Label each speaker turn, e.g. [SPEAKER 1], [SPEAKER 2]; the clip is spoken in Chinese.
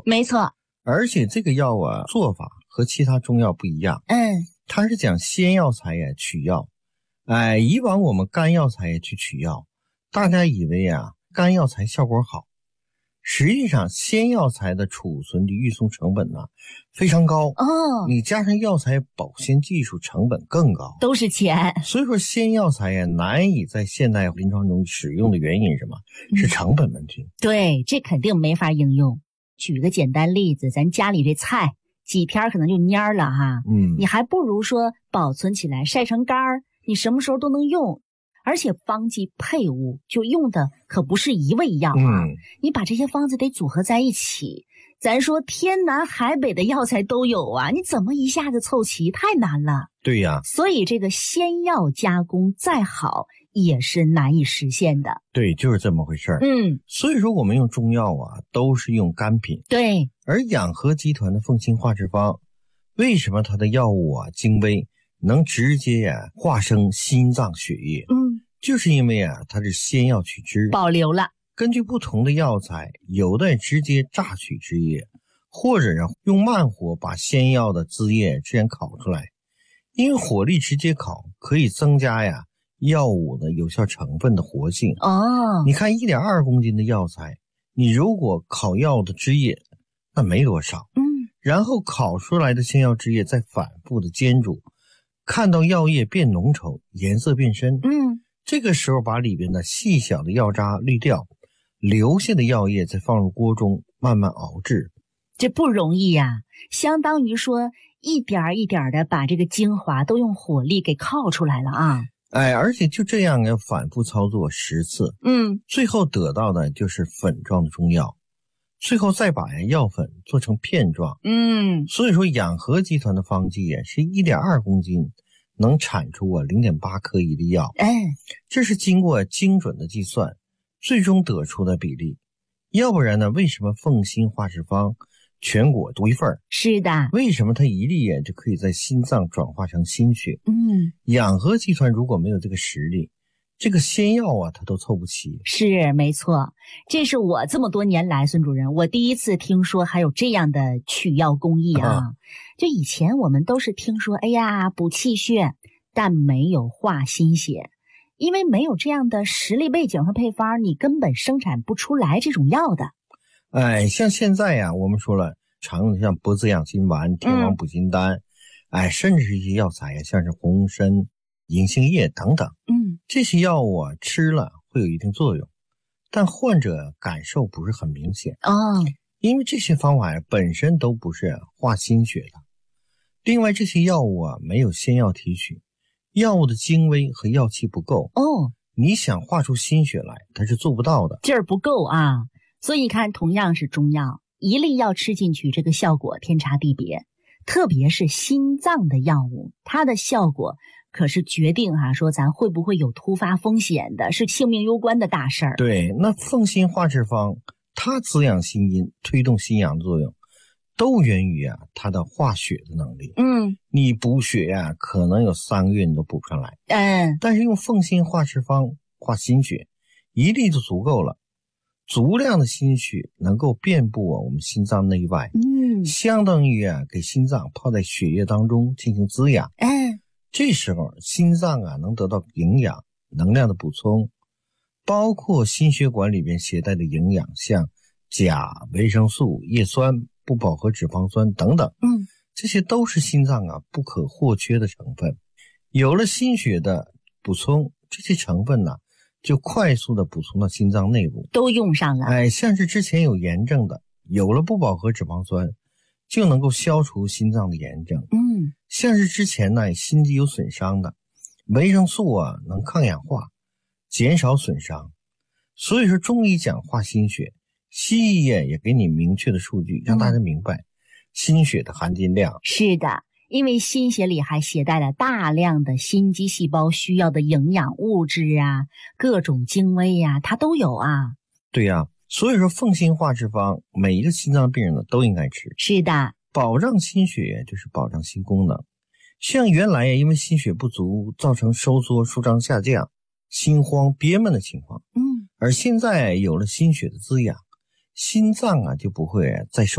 [SPEAKER 1] 没错。
[SPEAKER 2] 而且这个药啊做法和其他中药不一样，它是讲鲜药材呀取药。以往我们干药材去取药，大家以为啊干药材效果好，实际上鲜药材的储存的运送成本呢非常高你加上药材保鲜技术成本更高，
[SPEAKER 1] 都是钱。
[SPEAKER 2] 所以说鲜药材呀难以在现代临床中使用的原因是什么？是成本问题。
[SPEAKER 1] 对，这肯定没法应用。举个简单例子，咱家里这菜几天可能就蔫了哈，你还不如说保存起来晒成干儿，你什么时候都能用。而且方剂配伍就用的可不是一味药你把这些方子得组合在一起。咱说天南海北的药材都有啊，你怎么一下子凑齐？太难了。
[SPEAKER 2] 对呀，
[SPEAKER 1] 所以这个鲜药加工再好也是难以实现的。
[SPEAKER 2] 对，就是这么回事儿。所以说我们用中药啊都是用干品。
[SPEAKER 1] 对。
[SPEAKER 2] 而养和集团的凤新化制方，为什么它的药物啊精微，能直接化生心脏血液？就是因为它是鲜药取汁，
[SPEAKER 1] 保留了。
[SPEAKER 2] 根据不同的药材，有的直接榨取汁液，或者用慢火把鲜药的汁液自然烤出来。因为火力直接烤可以增加药物的有效成分的活性。你看 1.2 公斤的药材，你如果烤药的汁液那没多少，然后烤出来的鲜药汁液再反复的煎煮，看到药液变浓稠，颜色变深，这个时候把里边的细小的药渣滤掉，留下的药液再放入锅中慢慢熬制。
[SPEAKER 1] 这不容易呀，相当于说一点一点的把这个精华都用火力给烤出来了啊。
[SPEAKER 2] 而且就这样要反复操作10次，最后得到的就是粉状的中药，最后再把药粉做成片状。所以说养和集团的方剂是 1.2 公斤能产出0.8克一的药。这是经过精准的计算最终得出的比例。要不然呢，为什么凤新化制方全国独一份？
[SPEAKER 1] 是的。
[SPEAKER 2] 为什么它一粒就可以在心脏转化成心血？养和集团如果没有这个实力，这个鲜药它都凑不齐。
[SPEAKER 1] 是，没错。这是我这么多年来，孙主任，我第一次听说还有这样的取药工艺啊。就以前我们都是听说，哎呀，补气血，但没有化心血。因为没有这样的实力背景和配方，你根本生产不出来这种药的。
[SPEAKER 2] 像现在我们说了，常用的像脖子养心丸、天王补心丹，甚至是一些药材像是红参、银杏叶等等，这些药物吃了会有一定作用，但患者感受不是很明显因为这些方法本身都不是化心血的。另外这些药物没有鲜药提取，药物的精微和药气不够你想化出心血来它是做不到的，
[SPEAKER 1] 劲儿不够啊。所以你看，同样是中药，一粒药吃进去，这个效果天差地别。特别是心脏的药物，它的效果可是决定说咱会不会有突发风险的，是性命攸关的大事儿。
[SPEAKER 2] 对，那凤新化制方它滋养心阴、推动心阳的作用，都源于它的化血的能力。你补血可能有3个月你都补不上来。但是用凤新化制方化心血，一粒就足够了。足量的心血能够遍布我们心脏内外，相当于给心脏泡在血液当中进行滋养。这时候心脏能得到营养能量的补充，包括心血管里边携带的营养，像钾、维生素、叶酸、不饱和脂肪酸等等，这些都是心脏不可或缺的成分。有了心血的补充，这些成分就快速的补充到心脏内部，
[SPEAKER 1] 都用上了。
[SPEAKER 2] 像是之前有炎症的，有了不饱和脂肪酸就能够消除心脏的炎症。像是之前心肌有损伤的，维生素能抗氧化，减少损伤。所以说中医讲化心血，西医也给你明确的数据，让大家明白心血的含金量。
[SPEAKER 1] 是的，因为心血里还携带了大量的心肌细胞需要的营养物质各种精微它都有
[SPEAKER 2] 对所以说凤新化制方每一个心脏病人都应该吃。
[SPEAKER 1] 是的，
[SPEAKER 2] 保障心血就是保障心功能。像原来因为心血不足造成收缩舒张下降、心慌憋闷的情况，而现在有了心血的滋养，心脏就不会再受